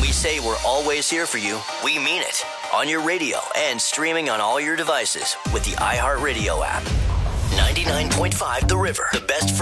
we say we're always here for you, we mean it. On your radio and streaming on all your devices with the iHeartRadio app. 99.5 The River, the best